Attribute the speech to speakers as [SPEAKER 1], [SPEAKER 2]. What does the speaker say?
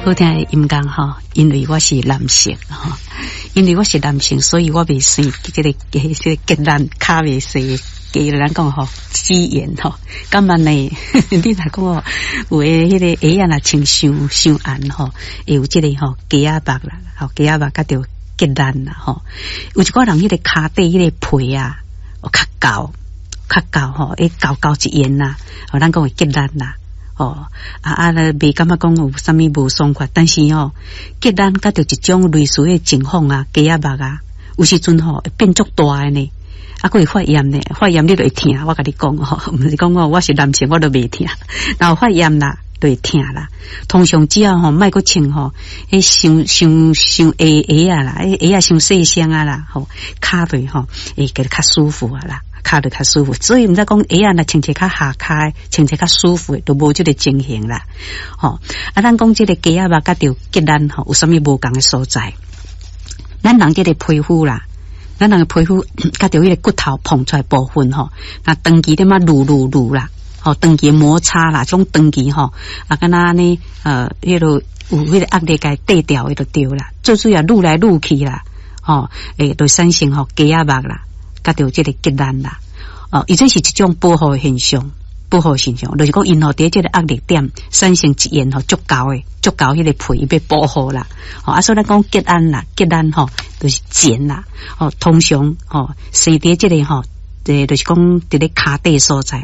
[SPEAKER 1] 好听的音乐哈，因为我是男性哈，因为我是男性，所以我未生这个结兰卡未生。给人讲吼，肌炎吼，干嘛呢？你若讲哦，有诶，迄个鞋啊，穿伤暗吼，会有这个吼鸡仔肉啦，吼鸡仔肉甲着结兰啦吼，有一个人迄个骹底迄个皮啊，较厚吼，厚一沿啦，吼，咱讲会结兰啦。哦，未感觉讲有啥物无爽快，但是吼，结兰甲着一种类似的情况啊，鸡仔肉啊，有时阵吼会变足大诶呢。还会发炎呢，发炎你就会疼。我跟你讲吼，不是讲我是男性，我都袂疼。然后发炎啦，就会疼啦。通常只要吼，莫个穿吼，伤鞋啊啦，鞋啊伤细声啊啦，吼，骹对吼，会觉得较舒服啊啦，骹就较舒服。所以毋知讲鞋啊，若穿起较下骹，穿起较舒服，都无这个情形啦。吼，咱讲这个鸡仔肉甲着结兰吼，有啥物无共的所在？咱人这个皮肤啦。咱人个皮肤，甲着迄个骨头碰出来部分吼，那长期点嘛撸啦，吼长期摩擦啦，种长期吼，敢若呢迄个有迄个压力该带掉，迄个掉啦，最主要撸来撸去啦，吼，就产生吼鸡仔肉啦，甲着这个结兰啦，伊这是一种保护现象。不好现象，就是讲因吼伫这个压力点产生一沿吼足够迄个皮被保护啦。所以咱讲结兰吼就是茧啦。通常生伫这个吼，就是讲伫咧骹底所在。